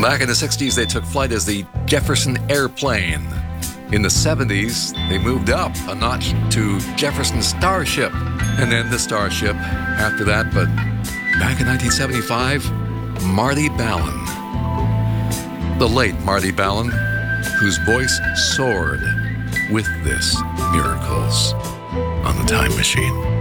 Back in the 60s, they took flight as the Jefferson Airplane. In the 70s, they moved up a notch to Jefferson Starship, and then the Starship after that. But back in 1975, Marty Balin. The late Marty Balin, whose voice soared with this Miracles on the Time Machine.